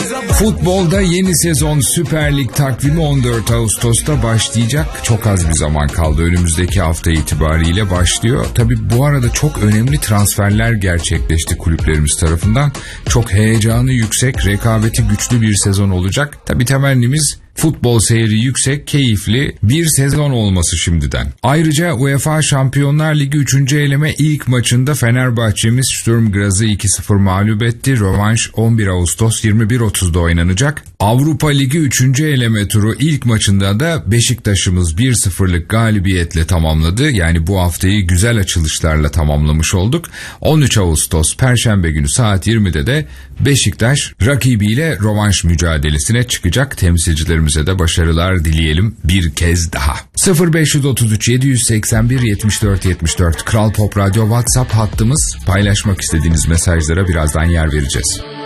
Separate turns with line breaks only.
Futbolda yeni sezon Süper Lig takvimi 14 Ağustos'ta başlayacak. Çok az bir zaman kaldı. Önümüzdeki hafta itibariyle başlıyor. Tabii bu arada çok önemli transferler gerçekleşti kulüplerimiz tarafından. Çok heyecanı yüksek, rekabeti güçlü bir sezon olacak. Tabii temennimiz futbol seyri yüksek, keyifli bir sezon olması şimdiden. Ayrıca UEFA Şampiyonlar Ligi 3. eleme ilk maçında Fenerbahçe'miz Sturm Graz'ı 2-0 mağlup etti. Rövanş 11 Ağustos 21.30'da oynanacak. Avrupa Ligi 3. eleme turu ilk maçında da Beşiktaş'ımız 1-0'lık galibiyetle tamamladı. Yani bu haftayı güzel açılışlarla tamamlamış olduk. 13 Ağustos Perşembe günü saat 20'de de Beşiktaş rakibiyle rövanş mücadelesine çıkacak. Temsilcilerimize de başarılar dileyelim bir kez daha. 0533 781 74 74 Kral Pop Radyo WhatsApp hattımız. Paylaşmak istediğiniz mesajlara birazdan yer vereceğiz.